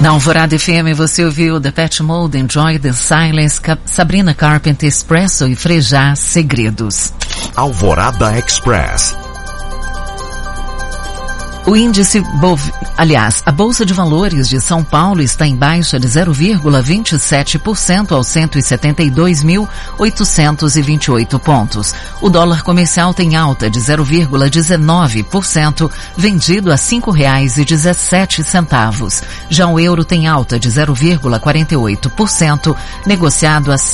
Na Alvorada FM você ouviu Depeche Mode, Enjoy the Silence, Sabrina Carpenter, Espresso e Frejá, Segredos. Alvorada Express. O índice, a Bolsa de Valores de São Paulo está em baixa de 0,27% aos 172.828 pontos. O dólar comercial tem alta de 0,19%, vendido a R$5,17. Já o euro tem alta de 0,48%, negociado a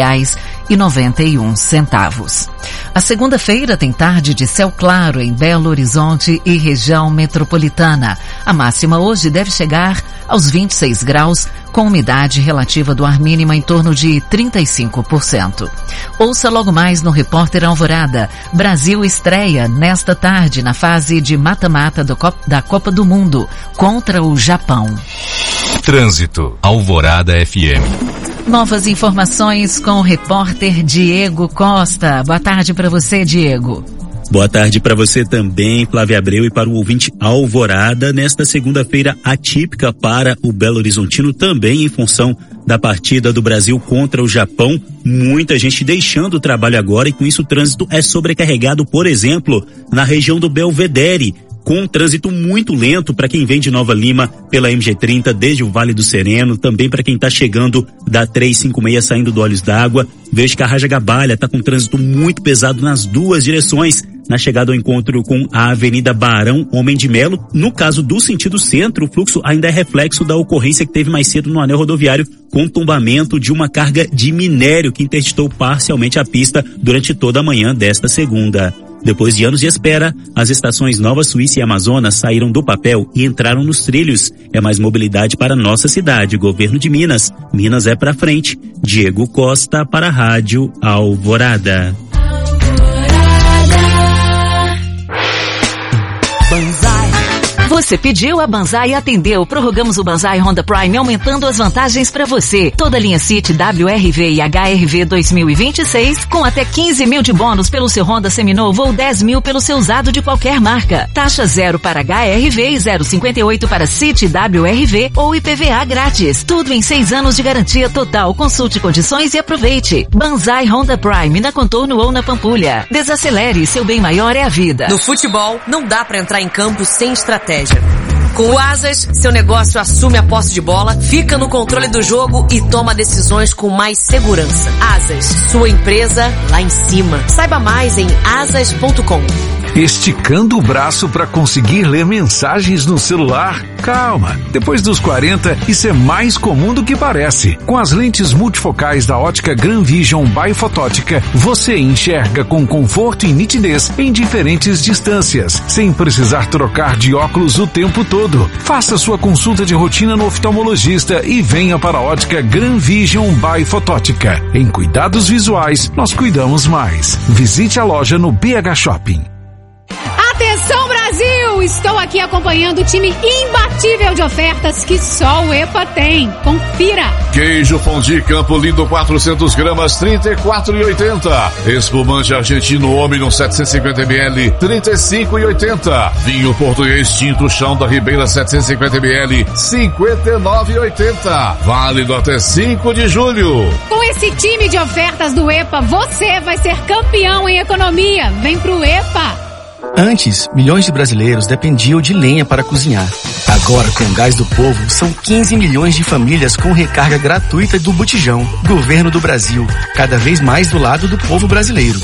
R$5,91. A segunda-feira tem tarde de céu claro em Belo Horizonte e região metropolitana. A máxima hoje deve chegar aos 26 graus, com umidade relativa do ar mínima em torno de 35%. Ouça logo mais no Repórter Alvorada. Brasil estreia nesta tarde na fase de mata-mata da Copa do Mundo contra o Japão. Trânsito. Alvorada FM. Novas informações com o repórter Diego Costa. Boa tarde para você, Diego. Boa tarde para você também, Flávia Abreu, e para o ouvinte Alvorada, nesta segunda-feira atípica para o Belo Horizontino, também em função da partida do Brasil contra o Japão. Muita gente deixando o trabalho agora e com isso o trânsito é sobrecarregado, por exemplo, na região do Belvedere, com um trânsito muito lento para quem vem de Nova Lima pela MG30 desde o Vale do Sereno, também para quem está chegando da 356 saindo do Olhos d'Água. Vejo que a Raja Gabalha está com trânsito muito pesado nas duas direções, na chegada ao encontro com a Avenida Barão Homem de Melo. No caso do sentido centro, o fluxo ainda é reflexo da ocorrência que teve mais cedo no anel rodoviário, com tombamento de uma carga de minério que interditou parcialmente a pista durante toda a manhã desta segunda. Depois de anos de espera, as estações Nova Suíça e Amazonas saíram do papel e entraram nos trilhos. É mais mobilidade para nossa cidade. Governo de Minas. Minas é pra frente. Diego Costa para a Rádio Alvorada. Você pediu, a Banzai atendeu. Prorrogamos o Banzai Honda Prime, aumentando as vantagens para você. Toda a linha City, WRV e HRV 2026, com até 15 mil de bônus pelo seu Honda seminovo ou 10 mil pelo seu usado de qualquer marca. Taxa 0 para HRV e 0,58 para City WRV ou IPVA grátis. Tudo em 6 anos de garantia total. Consulte condições e aproveite. Banzai Honda Prime, na Contorno ou na Pampulha. Desacelere, seu bem maior é a vida. No futebol, não dá para entrar em campo sem estratégia. Com o Asas, seu negócio assume a posse de bola, fica no controle do jogo e toma decisões com mais segurança. Asas, sua empresa lá em cima. Saiba mais em asas.com. Esticando o braço para conseguir ler mensagens no celular? Calma, depois dos 40, isso é mais comum do que parece. Com as lentes multifocais da ótica Gran Vision by Fotótica, você enxerga com conforto e nitidez em diferentes distâncias, sem precisar trocar de óculos o tempo todo. Faça sua consulta de rotina no oftalmologista e venha para a ótica Gran Vision by Fotótica. Em cuidados visuais, nós cuidamos mais. Visite a loja no BH Shopping. Atenção, Brasil! Estou aqui acompanhando o time imbatível de ofertas que só o EPA tem. Confira! Queijo Fondue Campo Lindo 400 gramas, R$34,80. Espumante argentino Omnium 750 ml, R$35,80. Vinho português tinto Chão da Ribeira 750 ml, R$59,80. Válido até 5 de julho. Com esse time de ofertas do EPA, você vai ser campeão em economia. Vem pro EPA! Antes, milhões de brasileiros dependiam de lenha para cozinhar. Agora, com o Gás do Povo, são 15 milhões de famílias com recarga gratuita do Botijão. Governo do Brasil, cada vez mais do lado do povo brasileiro.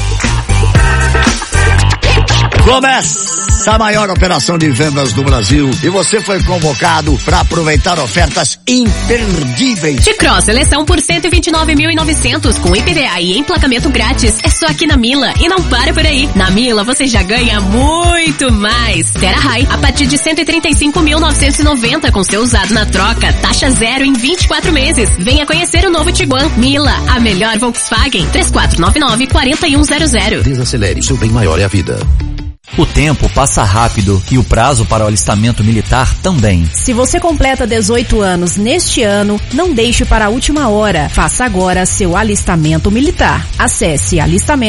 Começa a maior operação de vendas do Brasil e você foi convocado para aproveitar ofertas imperdíveis. T-Cross seleção por 129.900 com IPVA e emplacamento grátis. É só aqui na Mila e não para por aí. Na Mila você já ganha muito mais. Terra High a partir de 135.990 com seu usado na troca. Taxa 0 em 24 meses. Venha conhecer o novo Tiguan. Mila, a melhor Volkswagen. 3499-4100. Desacelere, seu bem maior é a vida. O tempo passa rápido e o prazo para o alistamento militar também. Se você completa 18 anos neste ano, não deixe para a última hora. Faça agora seu alistamento militar. Acesse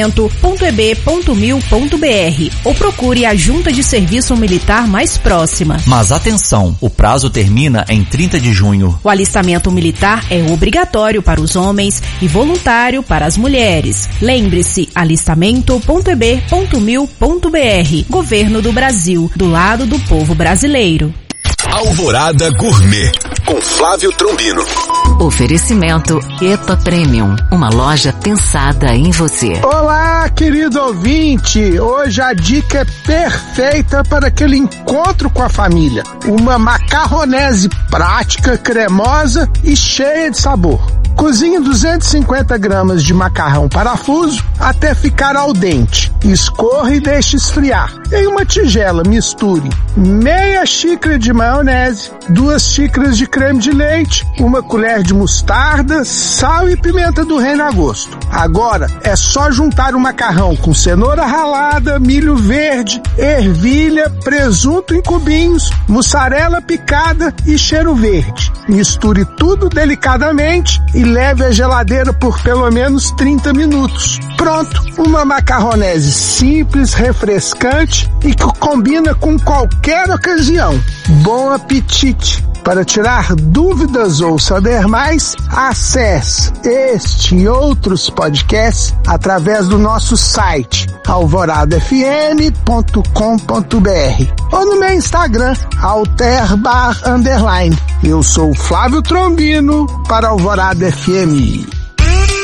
alistamento.eb.mil.br ou procure a Junta de Serviço Militar mais próxima. Mas atenção, o prazo termina em 30 de junho. O alistamento militar é obrigatório para os homens e voluntário para as mulheres. Lembre-se, alistamento.eb.mil.br. Governo do Brasil, do lado do povo brasileiro. Alvorada Gourmet, com Flávio Trombino. Oferecimento EPA Premium, uma loja pensada em você. Olá, querido ouvinte! Hoje a dica é perfeita para aquele encontro com a família. Uma macarronese prática, cremosa e cheia de sabor. Cozinhe 250 gramas de macarrão parafuso até ficar al dente. Escorra e deixe esfriar. Em uma tigela, misture meia xícara de maionese, 2 xícaras de creme de leite, 1 colher de mostarda, sal e pimenta do reino a gosto. Agora é só juntar o macarrão com cenoura ralada, milho verde, ervilha, presunto em cubinhos, mussarela picada e cheiro verde. Misture tudo delicadamente e leve à geladeira por pelo menos 30 minutos. Pronto, uma macarronese simples, refrescante e que combina com qualquer ocasião. Bom apetite! Para tirar dúvidas ou saber mais, acesse este e outros podcasts através do nosso site alvoradafm.com.br ou no meu Instagram, _. Eu sou Flávio Trombino para Alvorada FM.